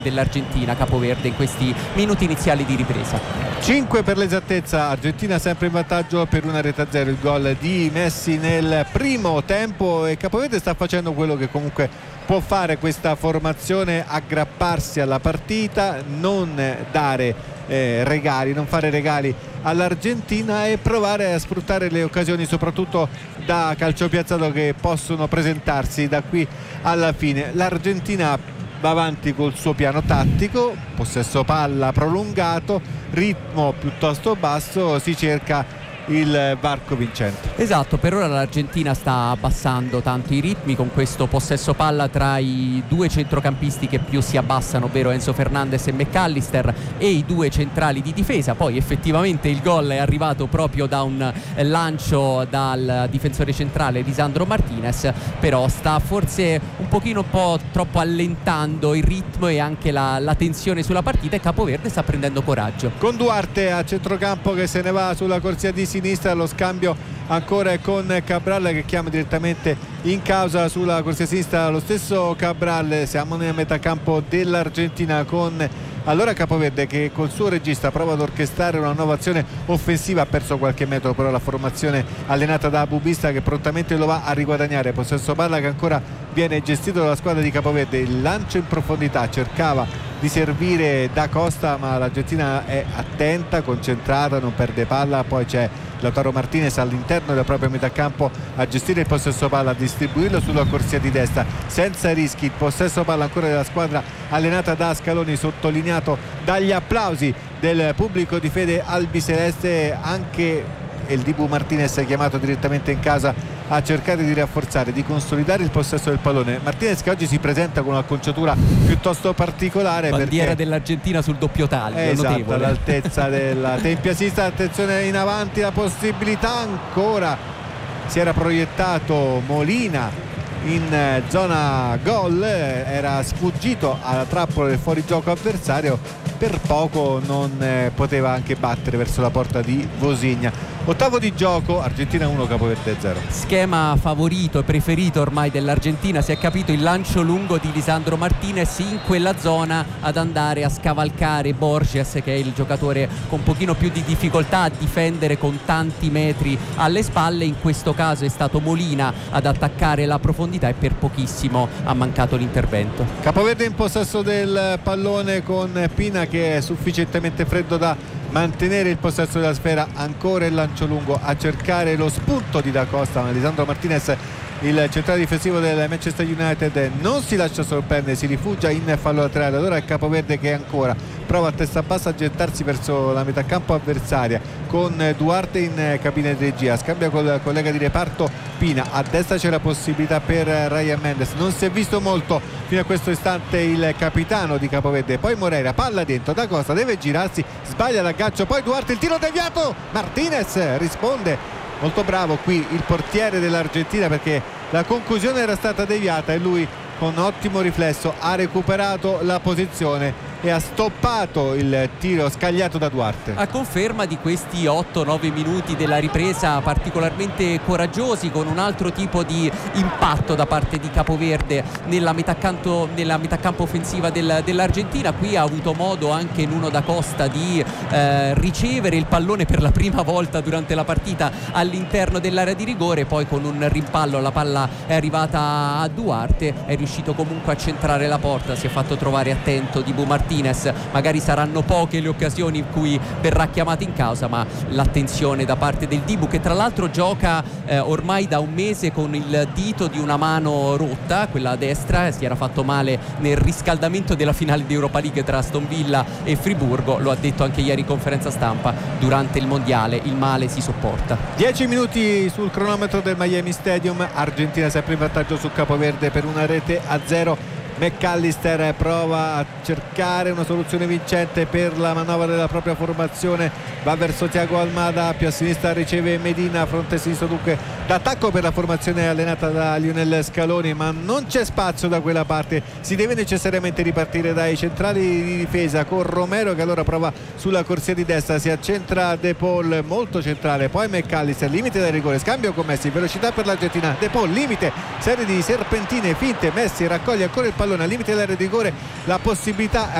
dell'Argentina, Capoverde, in questi minuti iniziali di ripresa. 5 per l'esattezza, Argentina sempre in vantaggio per 1-0, il gol di Messi nel primo tempo, e Capoverde sta facendo quello che comunque può fare questa formazione: aggrapparsi alla partita, non dare regali, non fare regali all'Argentina e provare a sfruttare le occasioni, soprattutto da calcio piazzato, che possono presentarsi da qui alla fine. L'Argentina va avanti col suo piano tattico, possesso palla prolungato, ritmo piuttosto basso, si cerca il varco vincente. Esatto, per ora l'Argentina sta abbassando tanto i ritmi con questo possesso palla tra i due centrocampisti che più si abbassano, ovvero Enzo Fernandez e McAllister, e i due centrali di difesa. Poi effettivamente il gol è arrivato proprio da un lancio dal difensore centrale Lisandro Martinez, però sta forse un po' troppo allentando il ritmo e anche la tensione sulla partita, e Capoverde sta prendendo coraggio. Con Duarte a centrocampo che se ne va sulla corsia di sinistra, lo scambio ancora con Cabral che chiama direttamente in causa sulla corsia sinistra lo stesso Cabral. Siamo nel metacampo dell'Argentina con allora Capoverde che col suo regista prova ad orchestrare una nuova azione offensiva. Ha perso qualche metro però la formazione allenata da Bubista, che prontamente lo va a riguadagnare. Possesso palla che ancora viene gestito dalla squadra di Capoverde, il lancio in profondità, cercava di servire Da Costa ma l'Argentina è attenta, concentrata, non perde palla. Poi c'è Lautaro Martinez all'interno del proprio metacampo a gestire il possesso palla, a distribuirlo sulla corsia di destra senza rischi. Il possesso palla ancora della squadra allenata da Scaloni, sottolineato dagli applausi del pubblico di fede albiceleste. Anche il Dibu Martinez chiamato direttamente in casa a cercare di rafforzare, di consolidare il possesso del pallone. Martinez che oggi si presenta con un'acconciatura piuttosto particolare, bandiera dell'Argentina sul doppio taglio, esatto, notevole, all'altezza della tempia sinistra. Attenzione in avanti, la possibilità ancora, si era proiettato Molina in zona gol, era sfuggito alla trappola del fuorigioco avversario, per poco non poteva anche battere verso la porta di Vosigna. Ottavo di gioco, Argentina 1 Capoverde 0. Schema favorito e preferito ormai dell'Argentina, si è capito, il lancio lungo di Lisandro Martinez in quella zona ad andare a scavalcare Borges, che è il giocatore con un pochino più di difficoltà a difendere con tanti metri alle spalle. In questo caso è stato Molina ad attaccare la profondità e per pochissimo ha mancato l'intervento. Capoverde in possesso del pallone con Pina che è sufficientemente freddo da mantenere il possesso della sfera. Ancora il lancio lungo a cercare lo spunto di Da Costa, ma Lisandro Martinez, il centrale difensivo del Manchester United, non si lascia sorprendere, si rifugia in fallo laterale. Allora è Capoverde che ancora prova a testa bassa a gettarsi verso la metà campo avversaria con Duarte in cabina di regia, scambia col collega di reparto Pina. A destra c'è la possibilità per Ryan Mendes, non si è visto molto fino a questo istante il capitano di Capoverde. Poi Moreira, palla dentro, Da Costa deve girarsi, sbaglia l'aggancio, poi Duarte, il tiro deviato, Martinez risponde. Molto bravo qui il portiere dell'Argentina, perché la conclusione era stata deviata e lui con ottimo riflesso ha recuperato la posizione e ha stoppato il tiro scagliato da Duarte. A conferma di questi 8-9 minuti della ripresa particolarmente coraggiosi, con un altro tipo di impatto da parte di Capoverde nella metacampo offensiva dell'Argentina. Qui ha avuto modo anche Nuno Da Costa di ricevere il pallone per la prima volta durante la partita all'interno dell'area di rigore, poi con un rimpallo la palla è arrivata a Duarte, è riuscito comunque a centrare la porta, si è fatto trovare attento Dibu Martinez. Magari saranno poche le occasioni in cui verrà chiamato in causa, ma l'attenzione da parte del Dibu, che tra l'altro gioca ormai da un mese con il dito di una mano rotta, quella a destra, si era fatto male nel riscaldamento della finale di Europa League tra Aston Villa e Friburgo, lo ha detto anche ieri in conferenza stampa durante il mondiale, il male si sopporta. 10 minuti sul cronometro del Miami Stadium, Argentina sempre in vantaggio su Capoverde per 1-0. McAllister prova a cercare una soluzione vincente per la manovra della propria formazione, va verso Thiago Almada, più a sinistra riceve Medina, fronte sinistro dunque d'attacco per la formazione allenata da Lionel Scaloni, ma non c'è spazio da quella parte, si deve necessariamente ripartire dai centrali di difesa con Romero che allora prova sulla corsia di destra, si accentra De Paul molto centrale, poi McAllister, limite del rigore, scambio con Messi, velocità per l'Argentina, De Paul limite, serie di serpentine finte, Messi raccoglie ancora il pallone pallone al limite dell'area di rigore, la possibilità